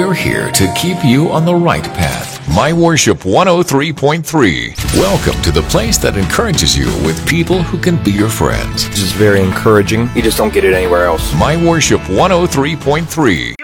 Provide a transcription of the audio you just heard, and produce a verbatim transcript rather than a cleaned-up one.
We're here to keep you on the right path. My Worship one oh three point three. Welcome to the place that encourages you with people who can be your friends. This is very encouraging. You just don't get it anywhere else. My Worship one oh three point three.